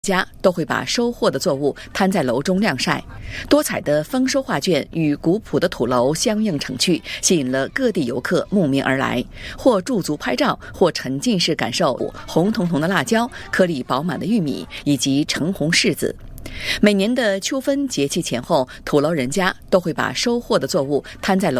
家都会把收获的作物摊在楼中晾晒，多彩的丰收画卷与古朴的土楼相映成趣，吸引了各地游客慕名而来，或驻足拍照，或沉浸式感受红彤彤的辣椒、颗粒饱满的玉米以及橙红柿子。每年的秋分节气前后，土楼人家都会把收获的作物摊在楼